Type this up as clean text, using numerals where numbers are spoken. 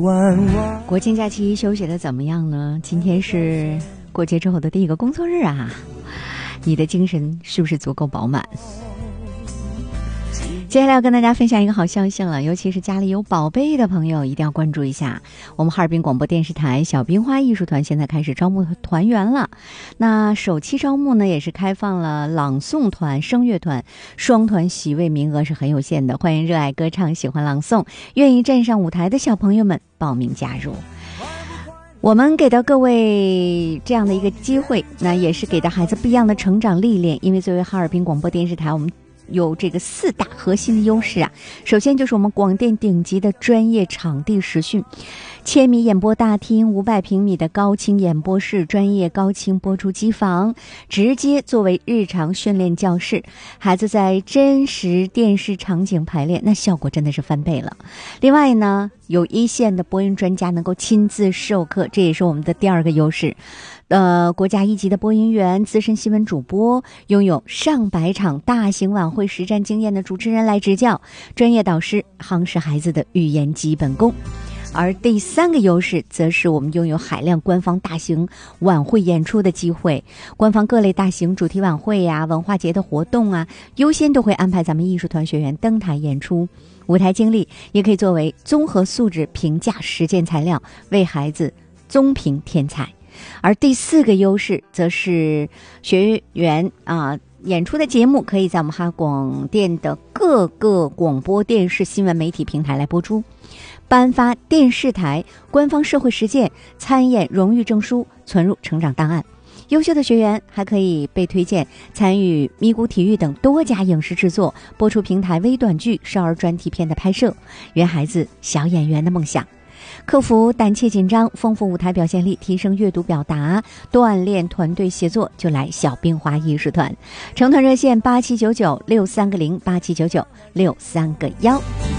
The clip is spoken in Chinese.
国庆假期休息的怎么样呢？今天是过节之后的第一个工作日啊，你的精神是不是足够饱满？接下来要跟大家分享一个好消息了，尤其是家里有宝贝的朋友一定要关注一下。我们哈尔滨广播电视台小冰花艺术团现在开始招募团员了。那首期招募呢，也是开放了朗诵团、声乐团双团席位，名额是很有限的，欢迎热爱歌唱、喜欢朗诵、愿意站上舞台的小朋友们报名加入。我们给到各位这样的一个机会，那也是给到孩子不一样的成长历练。因为作为哈尔滨广播电视台，我们有这个4大核心的优势啊。首先就是我们广电顶级的专业场地实训，1000米演播大厅，500平米的高清演播室，专业高清播出机房，直接作为日常训练教室，孩子在真实电视场景排练，那效果真的是翻倍了。另外呢，有一线的播音专家能够亲自授课，这也是我们的第二个优势。国家一级的播音员、资深新闻主播，拥有上百场大型晚会实战经验的主持人来指教，专业导师夯实孩子的语言基本功。而第三个优势则是我们拥有海量官方大型晚会演出的机会，官方各类大型主题晚会呀、文化节的活动啊，优先都会安排咱们艺术团学员登台演出，舞台经历也可以作为综合素质评价实践材料，为孩子综评添彩。而第四个优势则是学员演出的节目可以在我们哈广电的各个广播电视新闻媒体平台来播出，颁发电视台官方社会实践参演荣誉证书，存入成长档案。优秀的学员还可以被推荐参与咪咕体育等多家影视制作、播出平台微短剧、少儿专题片的拍摄，圆孩子小演员的梦想。克服胆怯紧张，丰富舞台表现力，提升阅读表达，锻炼团队协作，就来小冰花艺术团。成团热线879963个0，879963个1。